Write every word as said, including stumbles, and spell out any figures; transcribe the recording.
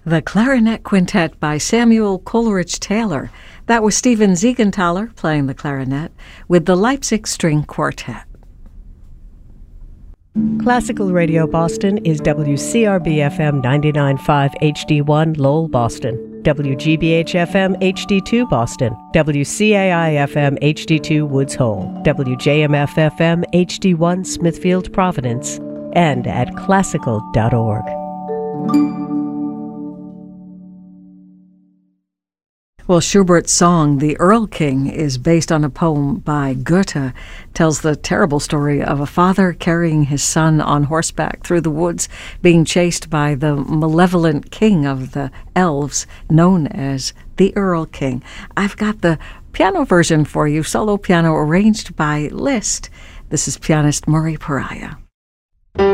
The Clarinet Quintet by Samuel Coleridge Taylor. That was Stephen Siegenthaler playing the clarinet with the Leipzig String Quartet. Classical Radio Boston is W C R B F M ninety-nine point five H D one Lowell, Boston, W G B H F M H D two Boston, W C A I F M H D two Woods Hole, W J M F F M H D one Smithfield, Providence, and at classical dot org. Well, Schubert's song, The Erlking, is based on a poem by Goethe, tells the terrible story of a father carrying his son on horseback through the woods, being chased by the malevolent king of the elves, known as the Erlking. I've got the piano version for you, solo piano arranged by Liszt. This is pianist Murray Pariah.